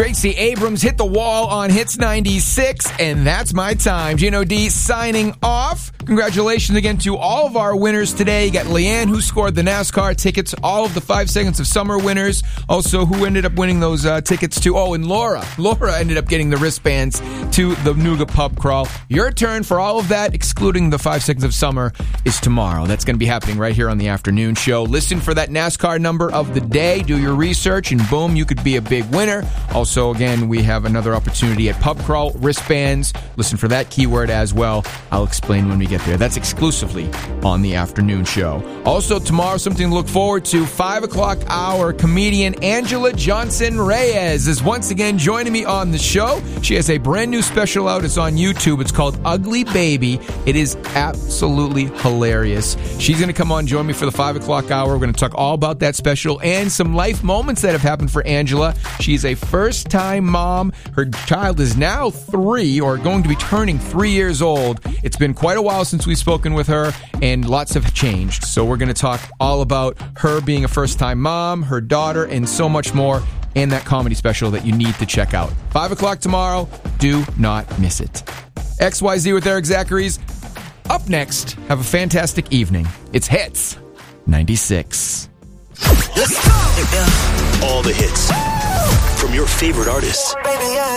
Tracy Abrams hit the wall on Hits 96, and that's my time. Gino D signing off. Congratulations again to all of our winners today. You got Leanne, who scored the NASCAR tickets, all of the 5 Seconds of Summer winners. Also, who ended up winning those tickets to, and Laura. Laura ended up getting the wristbands to the Nuga Pub Crawl. Your turn for all of that, excluding the 5 Seconds of Summer, is tomorrow. That's going to be happening right here on the afternoon show. Listen for that NASCAR number of the day. Do your research, and boom, you could be a big winner. Also, again, we have another opportunity at Pub Crawl wristbands. Listen for that keyword as well. I'll explain when we get there. That's exclusively on the afternoon show. Also, tomorrow, something to look forward to. 5 o'clock hour, comedian Angela Johnson Reyes is once again joining me on the show. She has a brand new special out. It's on YouTube. It's called Ugly Baby. It is absolutely hilarious. She's going to come on and join me for the 5 o'clock hour. We're going to talk all about that special and some life moments that have happened for Angela. She's a first-time mom. Her child is now 3, or going to be turning 3 years old. It's been quite a while since we've spoken with her, and lots have changed. So we're going to talk all about her being a first-time mom, her daughter, and so much more, and that comedy special that you need to check out. 5 o'clock tomorrow. Do not miss it. XYZ with Eric Zachary's up next. Have a fantastic evening. It's Hits 96. Let's go! All the hits from your favorite artists.